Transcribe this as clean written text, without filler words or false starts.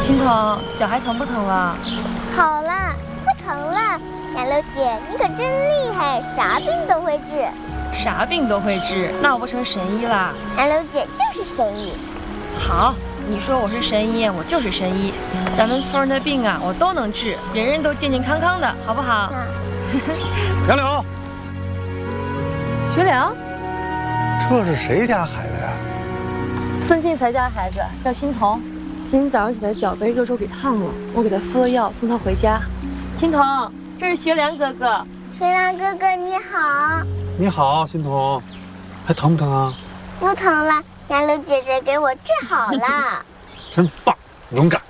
青桐，脚还疼不疼了？ 好了，不疼了。杨柳姐，你可真厉害，啥病都会治。 啥病都会治，那我不成神医啦？ 杨柳姐就是神医。 好，你说我是神医，我就是神医。咱们村的病啊，我都能治，人人都健健康康的，好不好？ 杨柳， 学良， 这是谁家孩子呀？ 孙进才家孩子，叫青桐。今早上起来脚被热粥给烫了，我给他敷了药，送他回家。青桐，这是学良哥哥。 学良哥哥你好。 你好，欣桐，还疼不疼啊？ 不疼了，杨柳姐姐给我治好了。 真棒，勇敢。